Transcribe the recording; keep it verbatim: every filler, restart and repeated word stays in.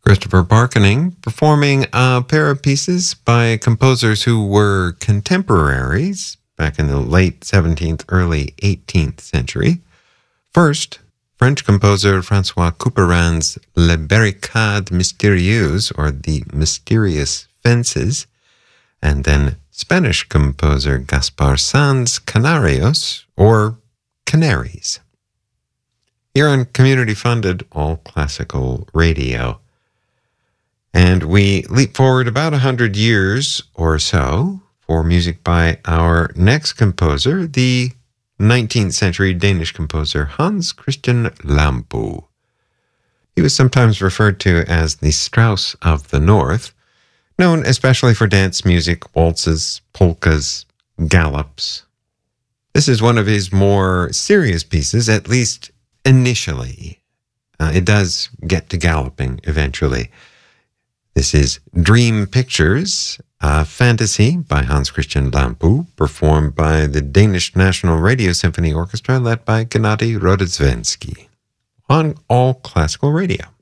Christopher Barkening, performing a pair of pieces by composers who were contemporaries back in the late seventeenth, early eighteenth century. First, French composer Francois Couperin's Les Barricades Mystérieuses, or The Mysterious Fences, and then Spanish composer Gaspar Sanz' Canarios, or Canaries. Here on community-funded All Classical Radio. And we leap forward about a hundred years or so for music by our next composer, the nineteenth century Danish composer Hans Christian Lampo. He was sometimes referred to as the Strauss of the North, known especially for dance music, waltzes, polkas, gallops. This is one of his more serious pieces, at least initially. Uh, it does get to galloping eventually. This is Dream Pictures, a fantasy by Hans Christian Lampo, performed by the Danish National Radio Symphony Orchestra, led by Gennady Rododzhensky, on All Classical Radio.